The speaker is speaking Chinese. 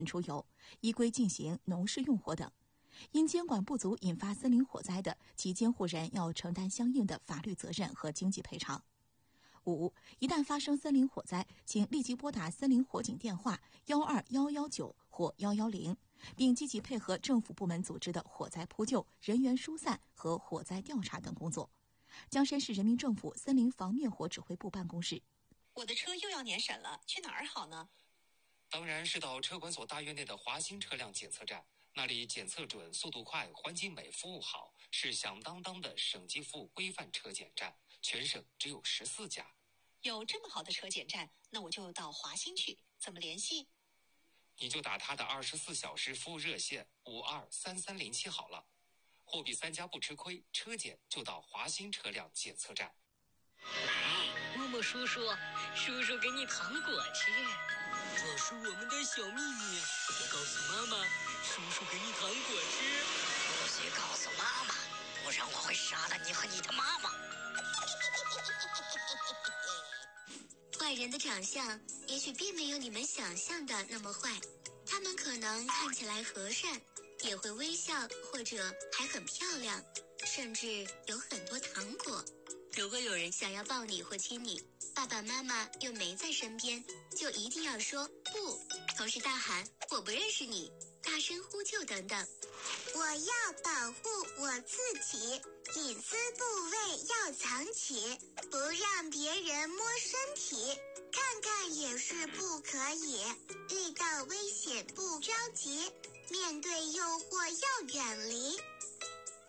出游，依规进行农事用火等。因监管不足引发森林火灾的，其监护人要承担相应的法律责任和经济赔偿。5. 一旦发生森林火灾，请立即拨打森林火警电话12119或110，并积极配合政府部门组织的火灾扑救、人员疏散和火灾调查等工作。江山市人民政府森林防灭火指挥部办公室。 我的车又要年审了，去哪儿好呢？ 当然是到车管所大院内的华新车辆检测站，那里检测准、速度快、环境美、服务好，是响当当的省级服务规范车检站，全省只有14家。 有这么好的车检站，那我就到华新去，怎么联系？ 你就打他的24小时服务热线523307好了。货比三家不吃亏，车检就到华新车辆检测站。 默默叔叔，叔叔给你糖果吃， 这是我们的小秘密，别告诉妈妈。叔叔给你糖果吃， 不许告诉妈妈，不然我会杀了你和你的妈妈。 坏人的长相也许并没有你们想象的那么坏，他们可能看起来和善，也会微笑，或者还很漂亮，甚至有很多糖果。如果有人想要抱你或亲你，爸爸妈妈又没在身边，就一定要说不，同时大喊我不认识你，大声呼救等等。 我要保护我自己，隐私部位要藏起，不让别人摸身体，看看也是不可以。遇到危险不着急，面对诱惑要远离。